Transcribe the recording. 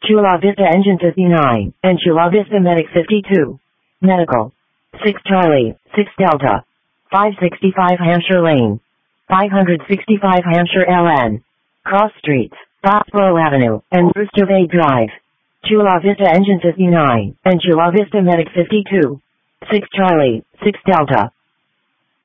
Chula Vista Engine 59, and Chula Vista Medic 52. Medical. 6 Charlie, 6 Delta. 565 Hampshire Lane. 565 Hampshire LN. Cross Streets, Foxborough Avenue, and Brewster Bay Drive. Chula Vista Engine 59, and Chula Vista Medic 52. 6 Charlie, 6 Delta.